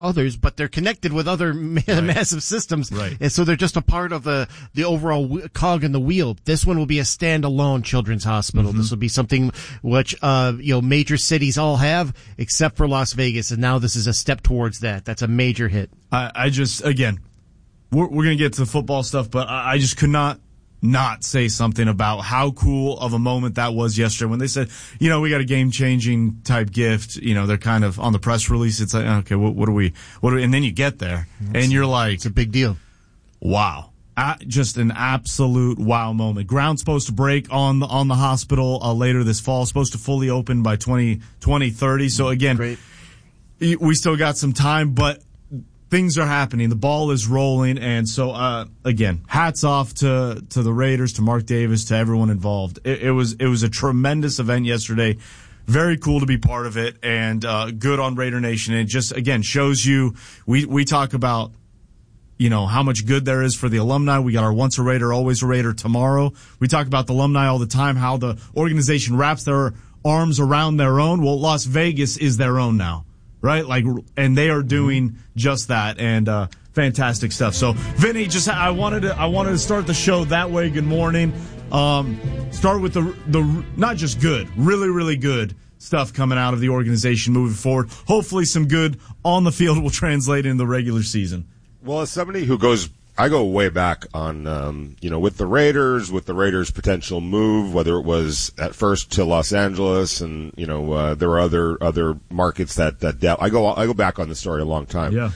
others, but they're connected with other massive systems. Right. And so they're just a part of the overall cog in the wheel. This one will be a standalone children's hospital. This will be something which, major cities all have except for Las Vegas. And now this is a step towards that. That's a major hit. I just, again, we're going to get to the football stuff, but I just could not say something about how cool of a moment that was yesterday when they said, we got a game-changing type gift. They're kind of on the press release. It's like, okay, what do we, and then you get there and you're like, it's a big deal. Wow. Just an absolute wow moment. Ground's supposed to break on the hospital later this fall, supposed to fully open by 2030. So again, great. We still got some time, but things are happening. The ball is rolling. And so, again, hats off to the Raiders, to Mark Davis, to everyone involved. It was a tremendous event yesterday. Very cool to be part of it, and good on Raider Nation. It just, again, shows you, we talk about, how much good there is for the alumni. We got our Once a Raider, Always a Raider tomorrow. We talk about the alumni all the time, how the organization wraps their arms around their own. Well, Las Vegas is their own now. Right? And they are doing just that, and fantastic stuff. So, Vinny, I wanted to start the show that way. Good morning. Start with the not just good, really, really good stuff coming out of the organization moving forward. Hopefully some good on the field will translate into the regular season. Well, as somebody who I go way back on, with the Raiders' potential move, whether it was at first to Los Angeles and, there were other markets that I go back on the story a long time. Yeah.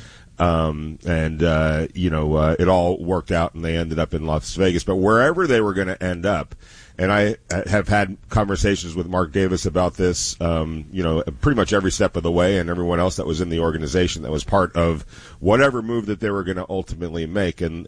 It all worked out and they ended up in Las Vegas, but wherever they were going to end up, and I have had conversations with Mark Davis about this, pretty much every step of the way, and everyone else that was in the organization that was part of whatever move that they were going to ultimately make. And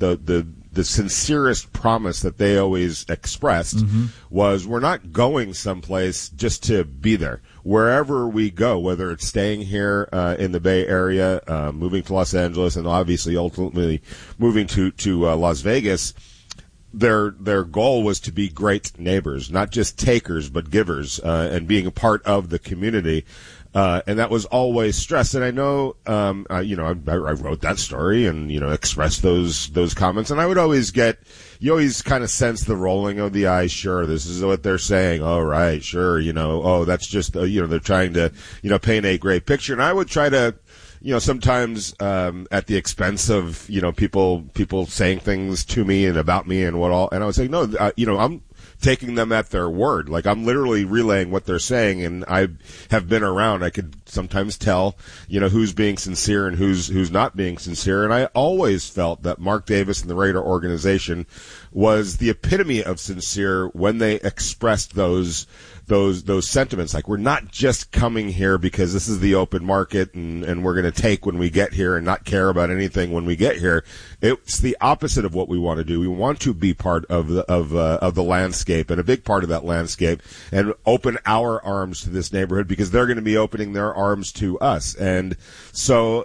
the sincerest promise that they always expressed was, we're not going someplace just to be there. Wherever we go, whether it's staying here in the Bay Area, moving to Los Angeles, and obviously ultimately moving to Las Vegas, their goal was to be great neighbors, not just takers but givers, and being a part of the community. And that was always stressed. And I know, I wrote that story and, expressed those comments. And I would always you always kind of sense the rolling of the eyes. Sure, this is what they're saying. Oh, right, sure, that's just, they're trying to, paint a great picture. And I would try to, sometimes at the expense of, people saying things to me and about me and what all. And I would say, no, I'm taking them at their word. Like, I'm literally relaying what they're saying, and I have been around. I could sometimes tell, who's being sincere and who's not being sincere. And I always felt that Mark Davis and the Raider organization was the epitome of sincere when they expressed those sentiments. Like, we're not just coming here because this is the open market and we're going to take when we get here and not care about anything when we get here. It's the opposite of what we want to do. We want to be part of the landscape, and a big part of that landscape, and open our arms to this neighborhood because they're going to be opening their arms to us. And so,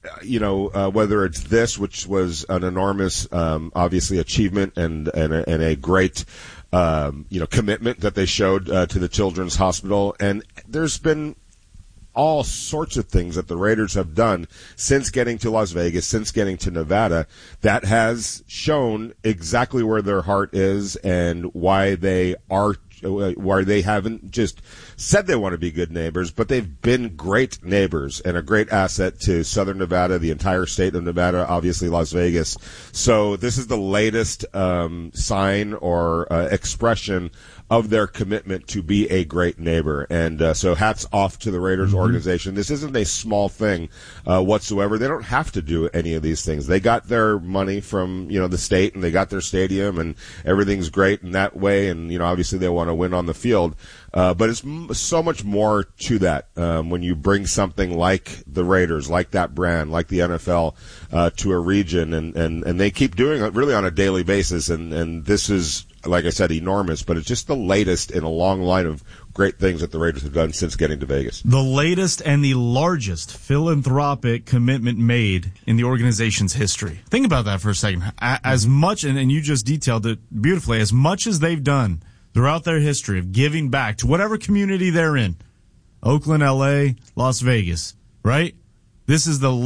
whether it's this, which was an enormous, obviously achievement and a great, commitment that they showed to the Children's Hospital. And there's been all sorts of things that the Raiders have done since getting to Las Vegas, since getting to Nevada, that has shown exactly where their heart is and why they haven't just said they want to be good neighbors, but they've been great neighbors and a great asset to Southern Nevada, the entire state of Nevada, obviously Las Vegas. So this is the latest sign or expression of their commitment to be a great neighbor. And so hats off to the Raiders organization. This isn't a small thing whatsoever. They don't have to do any of these things. They got their money from, the state, and they got their stadium, and everything's great in that way. And, obviously they want to win on the field. But it's so much more to that when you bring something like the Raiders, like that brand, like the NFL to a region. And they keep doing it really on a daily basis. And this is, like I said, enormous, but it's just the latest in a long line of great things that the Raiders have done since getting to Vegas. The latest and the largest philanthropic commitment made in the organization's history. Think about that for a second. As much, and you just detailed it beautifully, as much as they've done throughout their history of giving back to whatever community they're in, Oakland, LA, Las Vegas, right? This is the